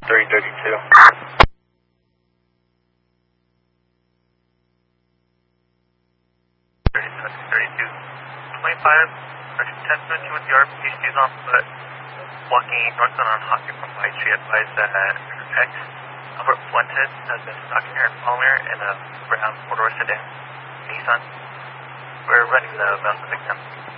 332. 32. 25, 10:15 with the RPCs on foot, walking northbound on Hockey from White Street, advised that X Albert Fuentes has been stalking her follower in a brown four-door sedan Nissan. We're running the mouse victim.